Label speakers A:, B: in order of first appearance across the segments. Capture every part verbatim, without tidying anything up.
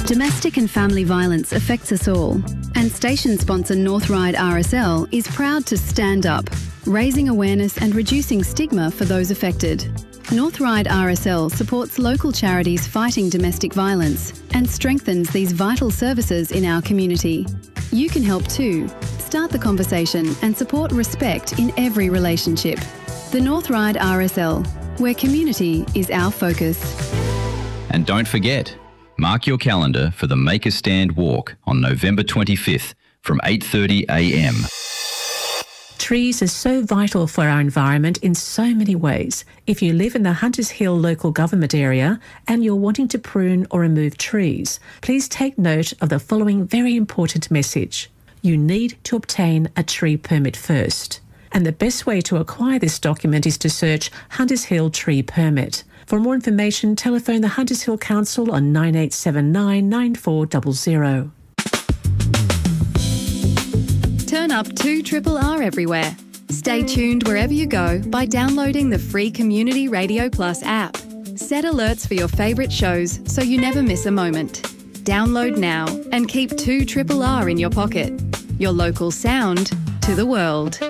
A: Domestic and family violence affects us all, and station sponsor North Ryde R S L is proud to stand up, raising awareness and reducing stigma for those affected. North Ryde R S L supports local charities fighting domestic violence and strengthens these vital services in our community. You can help too. Start the conversation and support respect in every relationship. The North Ryde R S L, where community is our focus.
B: And don't forget, mark your calendar for the Make a Stand walk on November twenty-fifth from eight thirty a m.
C: Trees are so vital for our environment in so many ways. If you live in the Hunters Hill local government area and you're wanting to prune or remove trees, please take note of the following very important message. You need to obtain a tree permit first. And the best way to acquire this document is to search Hunters Hill Tree Permit. For more information, telephone the Hunters Hill Council on nine eight seven nine, nine four zero zero.
A: Turn up two R R R everywhere. Stay tuned wherever you go by downloading the free Community Radio Plus app. Set alerts for your favourite shows so you never miss a moment. Download now and keep two R R R in your pocket. Your local sound to the world.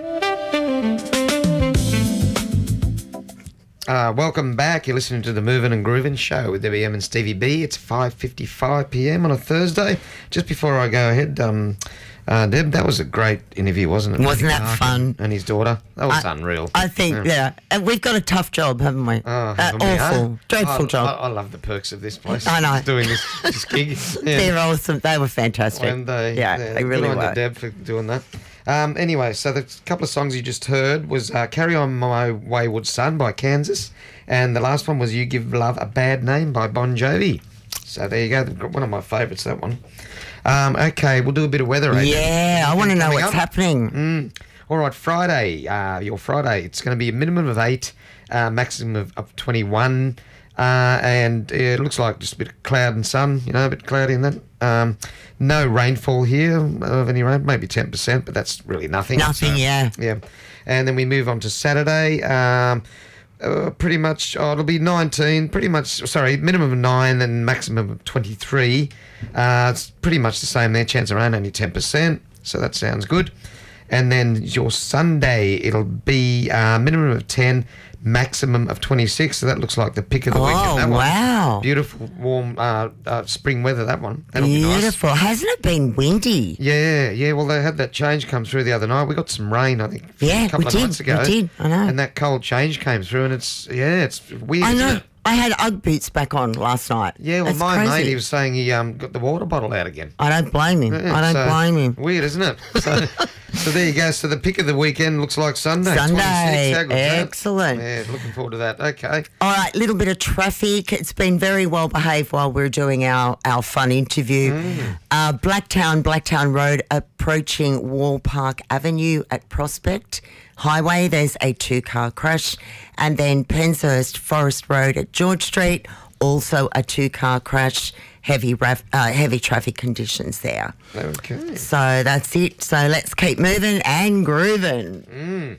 D: Uh, welcome back. You're listening to the Movin' and Groovin' show with Debbie M and Stevie B. It's five fifty-five p m on a Thursday. Just before I go ahead, um, uh, Deb, that was a great interview, wasn't it?
E: Wasn't that fun?
D: And his daughter. That was
E: I,
D: unreal.
E: I think, yeah. yeah. And we've got a tough job, haven't we?
D: Oh,
E: uh,
D: haven't we,
E: awful.
D: huh?
E: Dreadful
D: I,
E: job.
D: I, I love the perks of this place.
E: I know.
D: Doing this, this gig. Yeah.
E: They're awesome. They were fantastic.
D: And they,
E: yeah,
D: yeah,
E: they really
D: good on
E: were.
D: you, Deb, for doing that. Um, anyway, so the couple of songs you just heard was uh, Carry On My Wayward Son by Kansas, and the last one was You Give Love a Bad Name by Bon Jovi. So there you go, one of my favourites, that one. Um, okay, we'll do a bit of weather. Adrian.
E: Yeah, I want to know what's
D: up.
E: happening.
D: Mm. All right, Friday, uh, your Friday, it's going to be a minimum of eight, uh, maximum of, of twenty-one, uh, and it looks like just a bit of cloud and sun, you know, a bit cloudy and that. Um, no rainfall here of any rain, maybe ten percent, but that's really nothing.
E: Nothing,
D: so,
E: yeah.
D: Yeah. And then we move on to Saturday. Um, uh, pretty much, oh, it'll be nineteen, pretty much, sorry, minimum of nine and maximum of twenty-three. Uh, it's pretty much the same there. Chance of rain, only ten percent. So that sounds good. And then your Sunday, it'll be uh, minimum of ten, maximum of twenty-six. So that looks like the pick of the
E: oh,
D: weekend. That
E: wow.
D: One. Beautiful, warm uh, uh, spring weather, that one. That'll
E: Beautiful.
D: be nice.
E: Hasn't it been windy?
D: Yeah, yeah. Well, they had that change come through the other night. We got some rain, I think,
E: yeah,
D: a couple
E: we
D: of
E: did,
D: nights ago.
E: we did. I know.
D: And that cold change came through, and it's, yeah, it's weird,
E: I know.
D: isn't it?
E: I had Ugg boots back on last night.
D: Yeah, well,
E: That's
D: my
E: crazy.
D: mate, he was saying he um got the water bottle out again.
E: I don't blame him.
D: Yeah,
E: I don't
D: so,
E: blame him.
D: Weird, isn't it? So, so there you go. So the pick of the weekend looks like Sunday.
E: Sunday.
D: twenty-six. How good's that?
E: Excellent.
D: Yeah, looking forward to that. Okay.
E: All right, little bit of traffic. It's been very well behaved while we we're doing our, our fun interview.
D: Mm.
E: Uh, Blacktown, Blacktown Road, approaching Wall Park Avenue at Prospect Highway, there's a two-car crash. And then Penshurst Forest Road at George Street, also a two-car crash. Heavy, raf- uh, heavy traffic conditions there.
D: Okay.
E: So that's it. So let's keep moving and grooving.
D: Mm.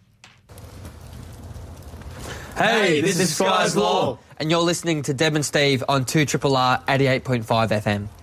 F: Hey, this, this is Sky's Law. And you're listening to Deb and Steve on two R R R eighty-eight point five F M.